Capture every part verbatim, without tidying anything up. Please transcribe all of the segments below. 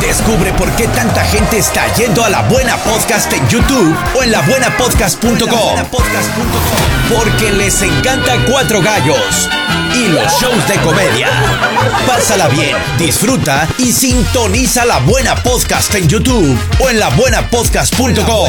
Descubre por qué tanta gente está yendo a La Buena Podcast en YouTube o en la buena podcast punto com. Porque les encanta Cuatro Gallos y los shows de comedia. Pásala bien, disfruta y sintoniza La Buena Podcast en YouTube o en la buena podcast punto com.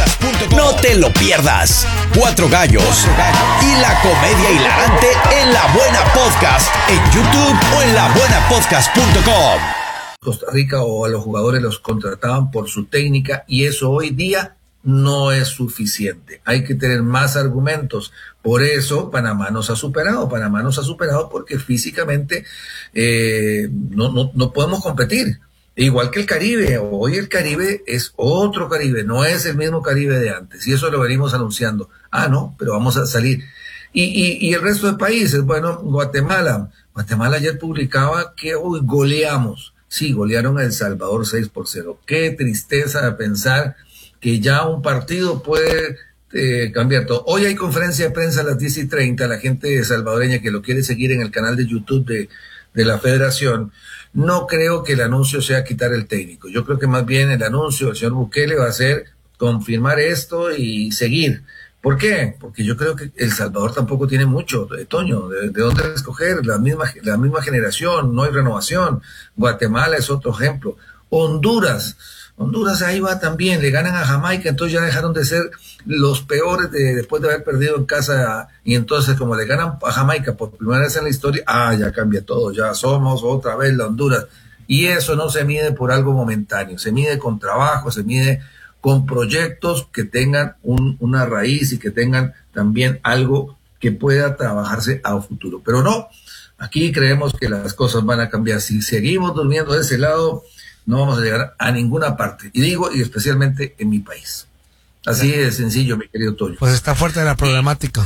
No te lo pierdas. Cuatro Gallos y la comedia hilarante en La Buena Podcast en YouTube o en la buena podcast punto com. Costa Rica o a los jugadores los contrataban por su técnica y eso hoy día no es suficiente. Hay que tener más argumentos. Por eso Panamá nos ha superado. Panamá nos ha superado porque físicamente eh, no, no, no podemos competir. Igual que el Caribe. Hoy el Caribe es otro Caribe, no es el mismo Caribe de antes. Y eso lo venimos anunciando. Ah, no, pero vamos a salir. Y, y, y el resto de países, bueno, Guatemala. Guatemala ayer publicaba que hoy goleamos. Sí, golearon a El Salvador seis por cero. Qué tristeza de pensar que ya un partido puede eh, cambiar todo. Hoy hay conferencia de prensa a las diez y treinta. La gente salvadoreña que lo quiere seguir en el canal de YouTube de, de la Federación. No creo que el anuncio sea quitar el técnico. Yo creo que más bien el anuncio del señor Bukele va a ser confirmar esto y seguir. ¿Por qué? Porque yo creo que El Salvador tampoco tiene mucho, de Toño, de, de dónde escoger, la misma, la misma generación, no hay renovación. Guatemala es otro ejemplo. Honduras, Honduras ahí va también, le ganan a Jamaica, entonces ya dejaron de ser los peores de, después de haber perdido en casa, y entonces como le ganan a Jamaica por primera vez en la historia, ah, ya cambia todo, ya somos otra vez la Honduras. Y eso no se mide por algo momentáneo, se mide con trabajo, se mide con proyectos que tengan un, una raíz y que tengan también algo que pueda trabajarse a futuro. Pero no, aquí creemos que las cosas van a cambiar. Si seguimos durmiendo de ese lado, no vamos a llegar a ninguna parte. Y digo, y especialmente en mi país. Así de sencillo, mi querido Toño. Pues está fuerte la problemática.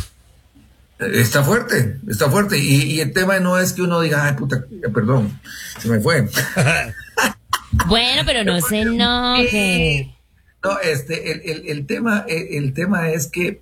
Está fuerte, está fuerte. Y, y el tema no es que uno diga, ay, puta, perdón, se me fue. Bueno, pero no se enoje. No, este, el, el, el tema, el, el tema es que,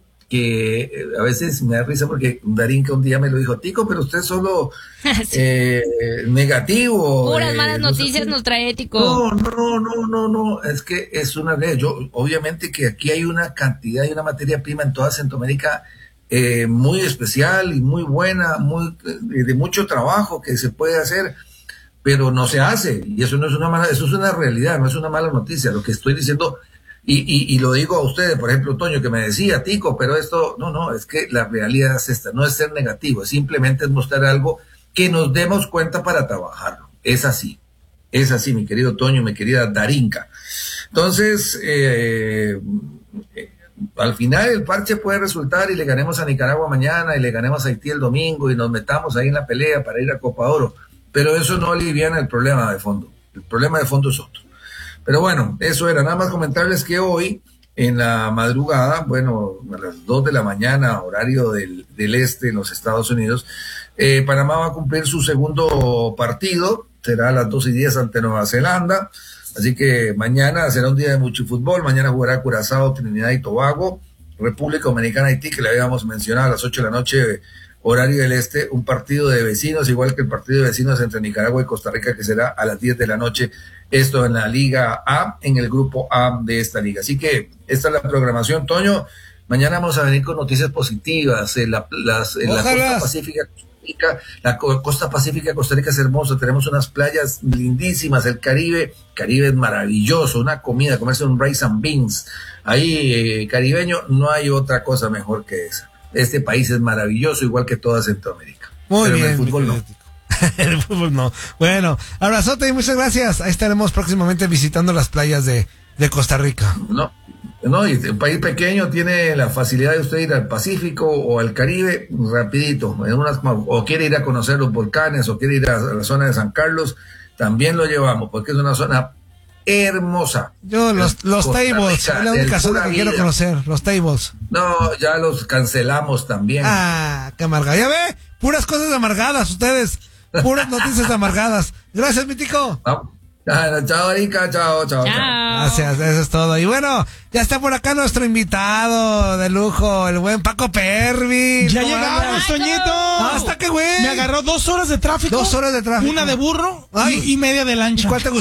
que a veces me da risa porque Darinka un día me lo dijo, Tico, pero usted solo sí. eh, negativo. Puras eh, malas no noticias sé, nos trae Tico. No, no, no, no, no, es que es una ley. Yo, obviamente que aquí hay una cantidad y una materia prima en toda Centroamérica eh, muy especial y muy buena, muy de, de mucho trabajo que se puede hacer, pero no se hace. Y eso no es una mala, eso es una realidad, no es una mala noticia. Lo que estoy diciendo. Y, y, y lo digo a ustedes, por ejemplo, Toño, que me decía, Tico, pero esto, no, no, es que la realidad es esta, no es ser negativo, es simplemente es mostrar algo que nos demos cuenta para trabajarlo. Es así, es así, mi querido Toño, mi querida Darinka. Entonces, eh, eh, al final el parche puede resultar y le ganemos a Nicaragua mañana y le ganemos a Haití el domingo y nos metamos ahí en la pelea para ir a Copa Oro, pero eso no aliviana el problema de fondo, el problema de fondo es otro. Pero bueno, eso era. Nada más comentarles que hoy, en la madrugada, bueno, a las dos de la mañana, horario del, del este en los Estados Unidos, eh, Panamá va a cumplir su segundo partido, será a las dos y diez ante Nueva Zelanda, así que mañana será un día de mucho fútbol, mañana jugará Curazao, Trinidad y Tobago, República Dominicana, Haití, que le habíamos mencionado a las ocho de la noche, horario del este, un partido de vecinos, igual que el partido de vecinos entre Nicaragua y Costa Rica, que será a las diez de la noche, esto en la Liga A, en el grupo A de esta liga. Así que esta es la programación, Toño. Mañana vamos a venir con noticias positivas. En la, las, en la costa pacífica, Costa Rica, la costa pacífica de Costa Rica es hermosa. Tenemos unas playas lindísimas. El Caribe, Caribe es maravilloso. Una comida, comerse un rice and beans. Ahí, eh, caribeño, no hay otra cosa mejor que esa. Este país es maravilloso, igual que toda Centroamérica. Muy Pero bien. En el fútbol no. El fútbol no. Bueno, abrazote y muchas gracias. Ahí estaremos próximamente visitando las playas de, de Costa Rica. No, no, y un país pequeño tiene la facilidad de usted ir al Pacífico o al Caribe rapidito. En unas, o quiere ir a conocer los volcanes o quiere ir a la zona de San Carlos, también lo llevamos porque es una zona hermosa. Yo, los, los tables, es la única zona que vida. quiero conocer, los tables. No, ya los cancelamos también. Ah, qué amargada. Ya ve, puras cosas amargadas ustedes. Puras noticias amargadas. Gracias, mi Tico. Ah, chao, Erika, chao, chao, chao. Gracias, eso es todo. Y bueno, ya está por acá nuestro invitado de lujo, el buen Paco Pervis. Ya llegamos, Toñito. Hasta que güey. Me agarró dos horas de tráfico. Dos horas de tráfico. Una de burro y, y media de lancha. ¿Cuál te gustó?